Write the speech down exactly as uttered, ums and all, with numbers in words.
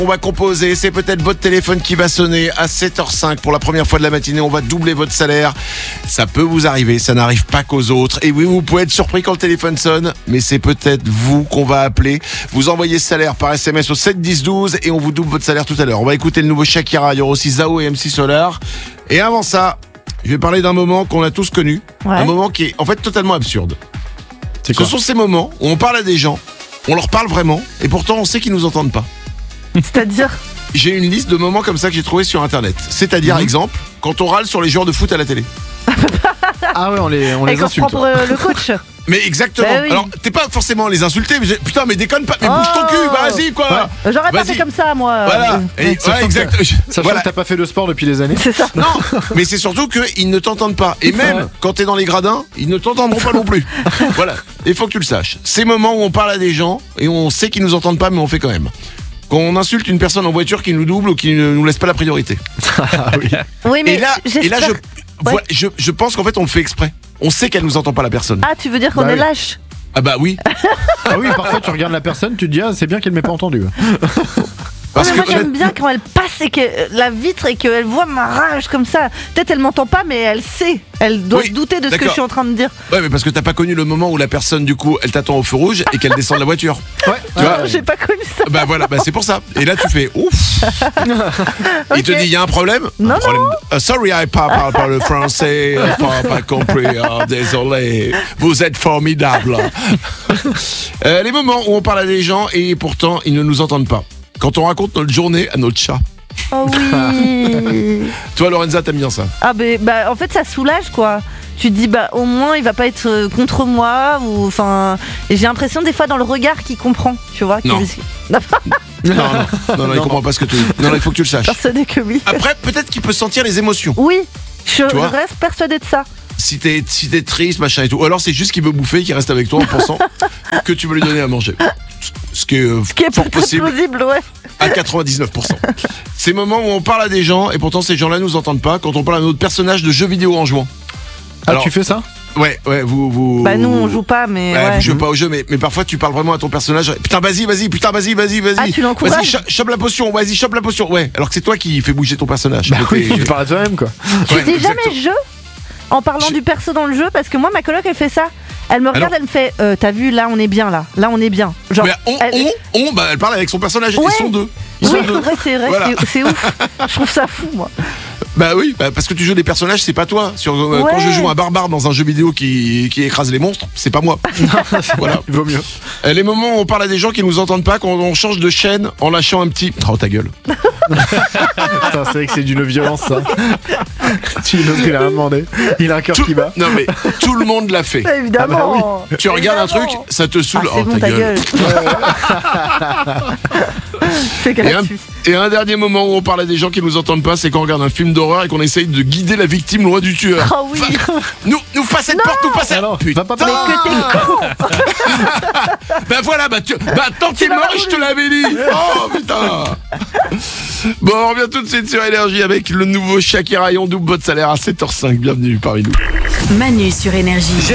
On va composer, c'est peut-être votre téléphone qui va sonner à sept heures cinq pour la première fois de la matinée. On va doubler votre salaire. Ça peut vous arriver, ça n'arrive pas qu'aux autres. Et oui, vous pouvez être surpris quand le téléphone sonne, mais c'est peut-être vous qu'on va appeler. Vous envoyez ce salaire par S M S au sept dix douze et on vous double votre salaire tout à l'heure. On va écouter le nouveau Shakira, il y aura aussi Zao et M C Solar. Et avant ça, je vais parler d'un moment qu'on a tous connu. Ouais. Un moment qui est en fait totalement absurde. C'est Ce quoi? sont ces moments où on parle à des gens, on leur parle vraiment, et pourtant on sait qu'ils nous entendent pas. C'est-à-dire, J'ai une liste de moments comme ça que j'ai trouvé sur internet. C'est-à-dire, Mhm. exemple, quand on râle sur les joueurs de foot à la télé. Ah ouais, on les, on et les qu'on se prend insulte. pour euh, le coach. Mais exactement. Bah oui. Alors, t'es pas forcément à les insulter, mais j'ai- putain, mais déconne pas, mais bouge ton Oh. cul, vas-y quoi. J'aurais pas Vas-y. fait comme ça, moi. Voilà. Euh, Et, Sachant ouais, que exact. Sachant Voilà. que t'as pas fait de sport depuis des années. C'est ça. Non, mais c'est surtout qu'ils ne t'entendent pas. Et même Ouais. quand t'es dans les gradins, ils ne t'entendront pas non plus. Voilà. Il faut que tu le saches. Ces moments où on parle à des gens et on sait qu'ils nous entendent pas, mais on fait quand même. Quand on insulte une personne en voiture qui nous double ou qui ne nous laisse pas la priorité. Ah oui. Oui, mais Et là, et là, je, j'espère- voilà, je, je pense qu'en fait, on le fait exprès. On sait qu'elle nous entend pas la personne. Ah, tu veux dire qu'on Bah est oui. lâche? Ah bah oui. Ah oui, parfois tu regardes la personne, tu te dis ah, c'est bien qu'elle m'ait pas entendu. Parce Ouais, mais que moi j'aime bien quand elle passe et que la vitre et qu'elle voit ma rage comme ça. Peut-être elle m'entend pas, mais elle sait. Elle doit Oui, se douter de ce que d'accord. je suis en train de dire. Ouais, mais parce que t'as pas connu le moment où la personne, du coup, elle t'attend au feu rouge et qu'elle descend de la voiture. Ouais. Tu vois, Non, j'ai pas connu ça. Bah voilà, bah c'est pour ça. Et là, tu fais ouf. Il te Ok. dit, il y a un problème. Non, Un problème. Ah, sorry, I parle, parle pas le français. Je parle pas compris. Ah, désolé. Vous êtes formidable. Euh, les moments où on parle à des gens et pourtant ils ne nous entendent pas. Quand on raconte notre journée à notre chat. Oh oui. Toi, Lorenza, t'aimes bien ça? Ah bah, bah en fait ça soulage quoi. Tu te dis bah au moins il va pas être euh, contre moi ou enfin et j'ai l'impression des fois dans le regard qu'il comprend, tu vois. qu'il- Non. Non, Non, non, non, non, il comprend pas ce que tu dis. Non, non, il faut que tu le saches. persuadée que oui. Après, peut-être qu'il peut sentir les émotions. Oui, je Tu vois reste persuadée de ça. Si t'es si t'es triste, machin et tout. Ou alors c'est juste qu'il veut bouffer, qu'il reste avec toi en pensant que tu veux lui donner à manger. Ce qui est, euh, Ce qui est fort peut-être possible plausible, ouais. à quatre-vingt-dix-neuf pour cent. Ces moments où on parle à des gens et pourtant ces gens-là nous entendent pas quand on parle à notre personnage de jeu vidéo en jouant. Ah, Alors- tu fais ça? Ouais, ouais, vous. vous Bah nous on joue pas mais Ouais, ouais. vous jouez pas au jeu, mais, mais parfois tu parles vraiment à ton personnage. Putain, vas-y, vas-y, putain, vas-y, vas-y, vas-y. Ah, tu l'encourages? Vas-y, cho- chope la potion, vas-y, chope la potion. Ouais, alors que c'est toi qui fais bouger ton personnage. Bah Donc, oui, t'es- tu parles à toi-même quoi. Tu Ouais, dis exactement. jamais jeu en parlant Je- du perso dans le jeu parce que moi ma coloc elle fait ça. Elle me regarde, Alors- elle me fait euh, t'as vu là on est bien là, là on est bien. Genre Mais on, elle- on, on, bah, elle parle avec son personnage. Ouais. Ils sont deux. Ils oui, sont deux. ouais, c'est vrai, Voilà. c'est- c'est ouf. Je trouve ça fou moi. Bah oui, bah, parce que tu joues des personnages, c'est pas toi. Sur, euh, Quand Ouais. je joue un barbare dans un jeu vidéo qui, qui écrase les monstres, c'est pas moi. Voilà. Il vaut mieux. Euh, Les moments où on parle à des gens qui nous entendent pas, quand on change de chaîne en lâchant un petit. Oh ta gueule. Putain, c'est vrai que c'est d'une violence ça. Tu lui donnes qu'il a rien demandé. Il a un cœur Tout- qui bat. Non mais tout le monde l'a fait. Évidemment. Tu regardes un truc, Évidemment. ça te Ah, saoule. c'est Oh bon ta gueule. Fais Et un, gratuit. et un dernier moment où on parle à des gens qui nous entendent pas, c'est quand on regarde un film d'horreur et qu'on essaye de guider la victime loin du tueur. Oh oui. Nous, nous pas cette Non. porte, nous pas cette. Alors, Putain. va pas Mais que t'es con. Bah voilà, bah, tu... bah tant t'es l'as mort, pas je te l'avais dit. Oh putain. Bon, on revient tout de suite sur Énergie avec le nouveau Shakira et on double votre salaire à sept heures cinq. Bienvenue parmi nous. Manu sur Énergie.